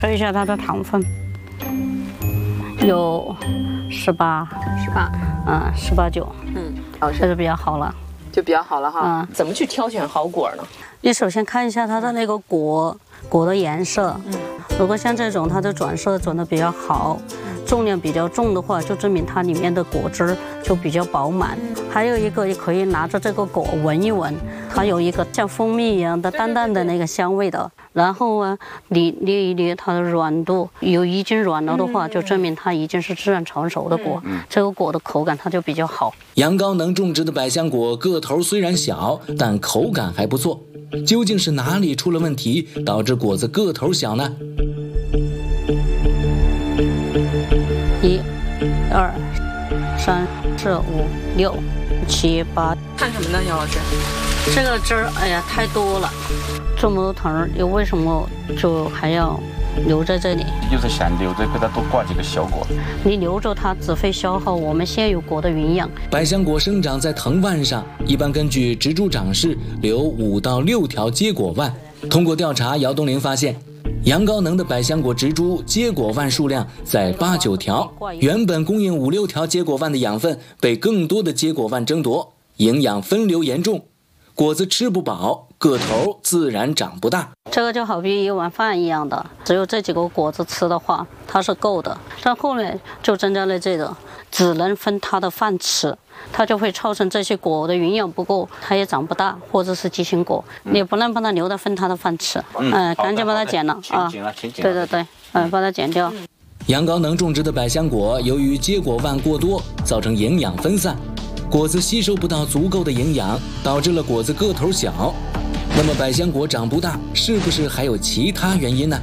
测一下它的糖分，有18，嗯，18、9，这就比较好了， 就比较好了哈。怎么去挑选好果呢？ 你首先看一下它的那个果的颜色，如果像这种它的转色转的比较好，重量比较重的话，就证明它里面的果汁就比较饱满。还有一个，也可以拿着这个果闻一闻，它有一个像蜂蜜一样的淡淡的那个香味的。然后啊，你捏一捏它的软度，已经软了的话，就证明它已经是自然成熟的果，这个果的口感它就比较好。 杨高能种植的百香果个头虽然小，但口感还不错。究竟是哪里出了问题，导致果子个头小呢 ？1、2、3、4、5、6、7、8。 看什么呢，杨老师？ 这个汁儿，哎呀，太多了，这么多藤儿，又为什么就还要留在这里？ 就是想留着给它多挂几个小果。 你留着它，只会消耗我们现有果的营养。 百香果生长在藤蔓上，一般根据植株长势留5到6条结果蔓。通过调查，姚东林发现，杨高能的百香果植株结果蔓数量在8、9条，原本供应5、6条结果蔓的养分被更多的结果蔓争夺，营养分流严重，果子吃不饱，个头自然长不大。 这个就好比一碗饭一样的，只有这几个果子吃的话，它是够的。但后面就增加了这个，只能分它的饭吃，它就会造成这些果的营养不够，它也长不大，或者是畸形果，你不能把它留着分它的饭吃。赶紧把它剪了啊！对对对，把它剪掉。 杨高能种植的百香果，由于结果蔓过多，造成营养分散，果子吸收不到足够的营养，导致了果子个头小。那么百香果长不大，是不是还有其他原因呢？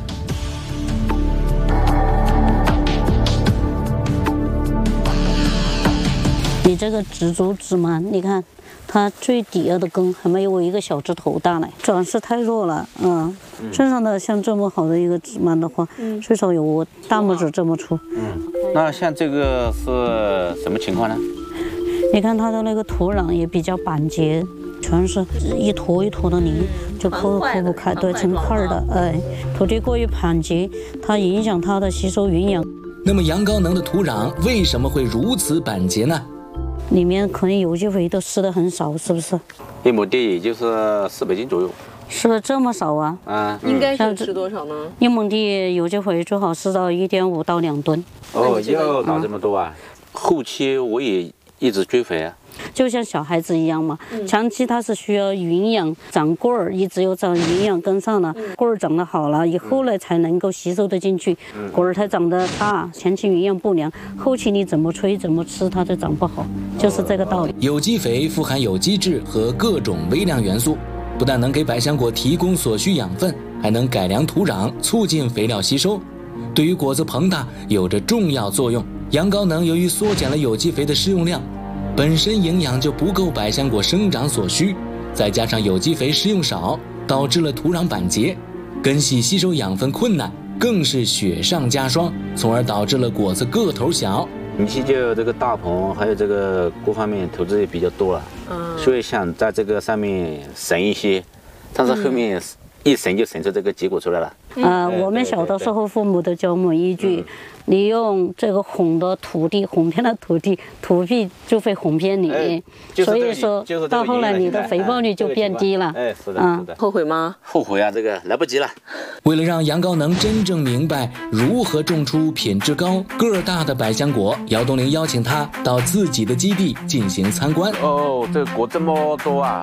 你这个植株枝蔓，你看它最底下的根还没有我一个小指头大呢，转势太弱了。正常的像这么好的一个枝蔓的话，最少有我大拇指这么粗。 那像这个是什么情况呢？ 你看它的那个土壤也比较板结，全是一坨一坨的泥，就抠不开，对，成块的。土地过于板结，它影响它的吸收营养。 那么杨高能的土壤为什么会如此板结呢？ 里面可能有机肥都施的很少，是不是 ？1亩地也就是400斤左右。 是不是这么少啊？ 应该是施多少呢 ？1亩地有机肥最好施到1.5到2吨。 要搞这么多啊？后期我也一直追肥啊。 就像小孩子一样嘛，长期它是需要营养长棍儿，一直有长营养跟上了，棍儿长得好了以后呢，才能够吸收得进去。棍儿它长得大，前期营养不良，后期你怎么吹怎么吃它都长不好，就是这个道理。 有机肥富含有机质和各种微量元素，不但能给百香果提供所需养分，还能改良土壤，促进肥料吸收，对于果子膨大有着重要作用。杨高能由于缩减了有机肥的施用量，本身营养就不够百香果生长所需，再加上有机肥施用少，导致了土壤板结，根系吸收养分困难，更是雪上加霜，从而导致了果子个头小。 前期就这个大棚还有这个各方面投资也比较多了，所以想在这个上面省一些，但是后面一省就省出这个结果出来了。 我们小的时候父母都教我们一句，你用这个哄的土地哄骗了土地，土地就会哄骗你，所以说到后来你的肥胖率就变低了。 是的。 后悔吗？ 后悔啊，这个来不及了。 为了让杨高能真正明白如何种出品质高、个儿大的百香果，姚东林邀请他到自己的基地进行参观。 这个果这么多啊！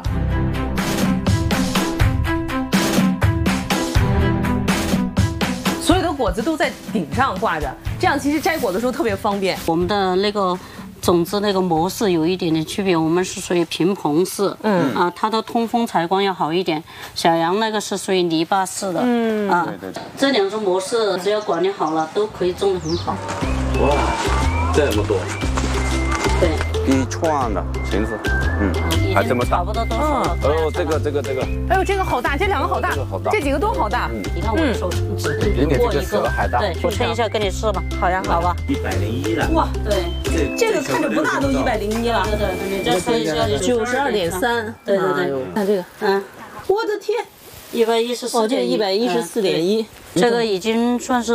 所有的果子都在顶上挂着，这样其实摘果的时候特别方便。 我们的那个种子那个模式有一点点区别，我们是属于平棚式，它的通风采光要好一点。小杨那个是属于泥巴式的，对。这2种模式只要管理好了，都可以种得很好。 哇，这么多！ 对， 一串的裙子，还这么大， 差不多都是。 这个， 哎呦，这个好大，这2个好大，这几个都好大。 你看我的手指比你这个手还大。 对，我称一下给你试吧。好呀，好吧。 101了。 哇，对，这个看着不大都101了。 对，你再称一下 92.3。对，看这个，我的天， 114.1。 这114.1。 这个已经算是